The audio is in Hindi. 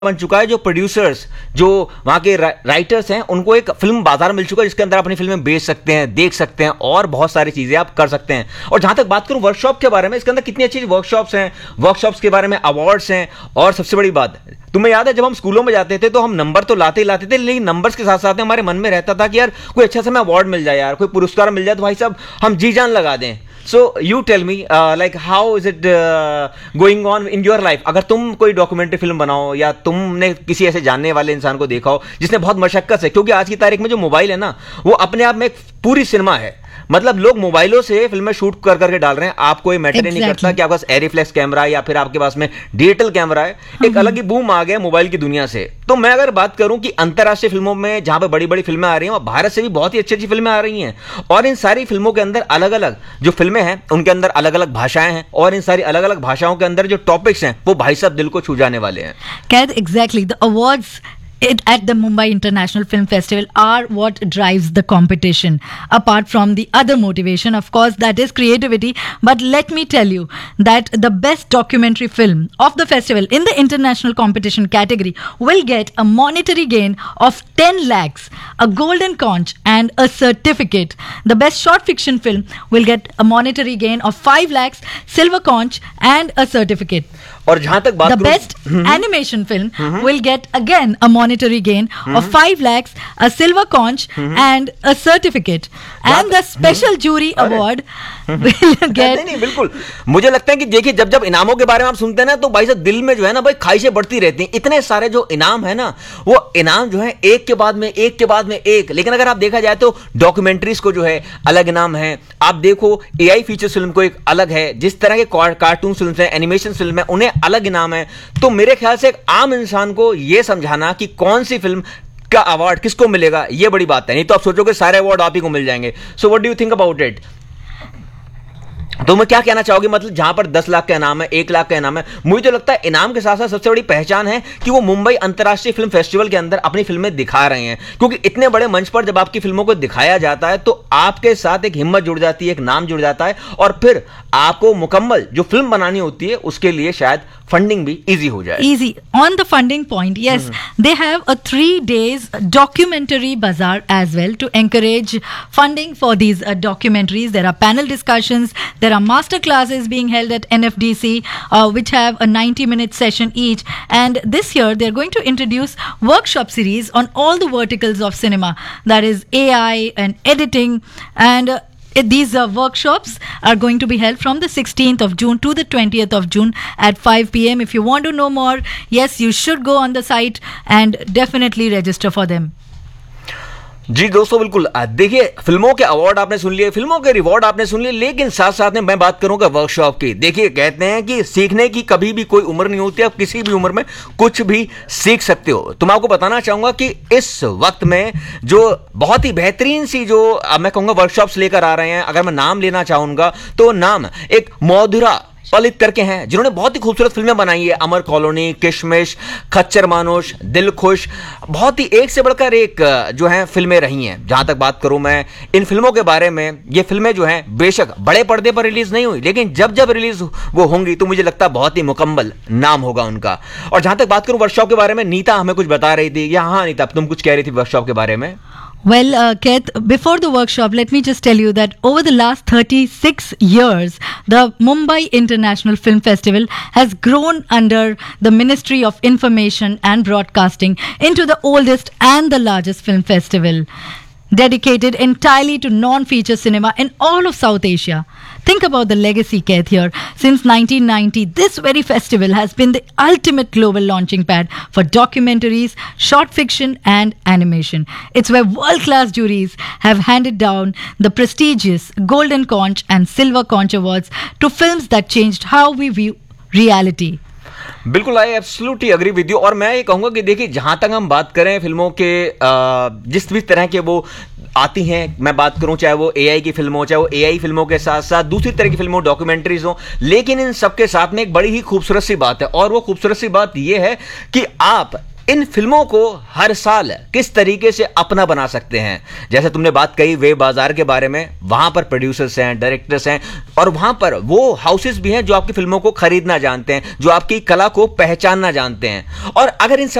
बन चुका है, जो प्रोड्यूसर्स, जो वहां के राइटर्स हैं, उनको एक फिल्म बाजार मिल चुका है जिसके अंदर अपनी फिल्में बेच सकते हैं, देख सकते हैं और बहुत सारी चीजें आप कर सकते हैं। और जहां तक बात करूं वर्कशॉप के बारे में, इसके अंदर कितनी अच्छी वर्कशॉप्स हैं, वर्कशॉप्स के बारे में अवार्ड्स हैं। और सबसे बड़ी बात, तुम्हें याद है जब हम स्कूलों में जाते थे तो हम नंबर तो लाते ही लाते थे, लेकिन नंबर्स के साथ साथ हमारे मन में रहता था कि यार कोई अच्छा सा हमें अवार्ड मिल जाए, यार कोई पुरस्कार मिल जाए तो भाई साहब हम जी जान लगा दें। So you tell me, like how is it going on in your life? अगर तुम कोई डॉक्यूमेंट्री फिल्म बनाओ या तुमने किसी ऐसे जानने वाले इंसान को देखा हो जिसने बहुत मशक्कत से, क्योंकि आज की तारीख में जो मोबाइल है ना वो अपने आप में एक पूरी सिनेमा है। मतलब लोग मोबाइलों से फिल्में शूट कर करके डाल रहे हैं। आपको ये मैटर नहीं करता कि आपके पास एरिफ्लेक्स कैमरा है या फिर आपके पास में डिजिटल कैमरा है। एक अलग ही बूम आ गया मोबाइल की दुनिया से। तो मैं अगर बात करूं कि अंतरराष्ट्रीय फिल्मों में जहां पे बड़ी बड़ी फिल्में आ रही हैं, और भारत से भी बहुत ही अच्छी अच्छी फिल्में आ रही हैं, और इन सारी फिल्मों के अंदर अलग अलग जो फिल्में हैं उनके अंदर अलग अलग भाषाएं हैं, और इन सारी अलग अलग भाषाओं के अंदर जो टॉपिक्स हैं वो भाई साहब दिल को छू जाने वाले हैं। Kat, exactly. The awards at the Mumbai International Film Festival are what drives the competition. Apart from the other motivation, of course, that is creativity. But let me tell you that the best documentary film of the festival in the international competition category will get a monetary gain of 10 lakhs, a golden conch and a certificate. The best short fiction film will get a monetary gain of 5 lakhs, silver conch and a certificate. और जहां तक बात the best animation film will get again a monetary gain of 5 lakhs, a silver conch and a certificate. And the special jury award will get नहीं बिल्कुल। मुझे लगता है कि देखिए जब जब इनामों के बारे में आप सुनते हैं ना तो भाई साहब दिल में जो है ना भाई ख्वाहिशें बढ़ती रहती हैं। इतने सारे जो इनाम है ना वो इनाम जो है एक के बाद में एक के बाद में एक। लेकिन अगर आप देखा जाए तो डॉक्यूमेंट्रीज को जो है अलग इनाम है। आप देखो एआई फीचर फिल्म को एक अलग है, जिस तरह के कार्टून फिल्म है, एनिमेशन फिल्म है, उन्हें अलग इनाम है। तो मेरे ख्याल से एक आम इंसान को यह समझाना कि कौन सी फिल्म का अवार्ड किसको मिलेगा ये बड़ी बात है। नहीं तो आप सोचोगे सारे अवार्ड आप ही को मिल जाएंगे। So what do you think about it? तो मैं क्या कहना चाहोगे, मतलब जहां पर 10 लाख का इनाम है, 1 लाख का इनाम है, मुझे तो लगता है इनाम के साथ साथ सबसे बड़ी पहचान है कि वो मुंबई अंतर्राष्ट्रीय फिल्म फेस्टिवल के अंदर अपनी फिल्में दिखा रहे हैं। क्योंकि इतने बड़े मंच पर जब आपकी फिल्मों को दिखाया जाता है तो आपके साथ एक हिम्मत जुड़ जाती है, एक नाम जुड़ जाता है, और फिर आपको मुकम्मल जो फिल्म बनानी होती है उसके लिए शायद फंडिंग भी इजी हो जाए। Easy. On the funding point, yes, they have a 3 days documentary bazaar as well to encourage funding for these documentaries. There are panel discussions, there are master classes being held at NFDC, which have a 90-minute session each. And this year, they're going to introduce workshop series on all the verticals of cinema. That is AI and editing and these workshops are going to be held from the 16th of June to the 20th of June at 5 p.m. If you want to know more, yes, you should go on the site and definitely register for them. जी दोस्तों बिल्कुल। देखिए फिल्मों के अवार्ड आपने सुन लिए, फिल्मों के रिवॉर्ड आपने सुन लिए, लेकिन साथ साथ में मैं बात करूंगा वर्कशॉप की। देखिए कहते हैं कि सीखने की कभी भी कोई उम्र नहीं होती, आप किसी भी उम्र में कुछ भी सीख सकते हो। तो मैं आपको बताना चाहूंगा कि इस वक्त में जो बहुत ही बेहतरीन सी जो मैं कहूंगा वर्कशॉप्स लेकर आ रहे हैं, अगर मैं नाम लेना चाहूंगा तो नाम एक मौधुरा पलित करके हैं, जिन्होंने बहुत ही खूबसूरत फिल्में बनाई है। अमर कॉलोनी, किशमिश, खच्चर मानुष, दिल खुश, बहुत ही एक से बढ़कर एक जो है फिल्में रही हैं। जहां तक बात करूं मैं इन फिल्मों के बारे में, ये फिल्में जो हैं बेशक बड़े पर्दे पर रिलीज नहीं हुई, लेकिन जब जब रिलीज वो होंगी तो मुझे लगता है बहुत ही मुकम्मल नाम होगा उनका। और जहां तक बात करूं वर्कशॉप के बारे में, नीता हमें कुछ बता रही थी। या हाँ नीता, तुम कुछ कह रही थी वर्कशॉप के बारे में। Well, Keith, before the workshop, let me just tell you that over the last 36 years, the Mumbai International Film Festival has grown under the Ministry of Information and Broadcasting into the oldest and the largest film festival, dedicated entirely to non-feature cinema in all of South Asia. Think about the legacy, Keith, here. Since 1990, this very festival has been the ultimate global launching pad for documentaries, short fiction and animation. It's where world-class juries have handed down the prestigious Golden Conch and Silver Conch awards to films that changed how we view reality. बिल्कुल, I absolutely agree with you. और मैं ये कहूंगा कि देखिए जहां तक हम बात करें फिल्मों के जिस भी तरह के वो आती हैं, मैं बात करूं चाहे वो एआई की फिल्म हो, चाहे वो एआई फिल्मों के साथ साथ दूसरी तरह की फिल्मों, डॉक्यूमेंट्रीज हो, लेकिन इन सबके साथ में एक बड़ी ही खूबसूरत सी बात है। और वो खूबसूरत सी बात ये है कि आप इन फिल्मों को हर साल किस तरीके से अपना बना सकते हैं। जैसे तुमने बात कही वे बाजार के बारे में, वहां पर प्रोड्यूसर्स हैं, डायरेक्टर्स हैं, और वहां पर वो हाउसेस भी हैं जो आपकी फिल्मों को खरीदना जानते हैं, जो आपकी कला को पहचानना जानते हैं। और अगर इन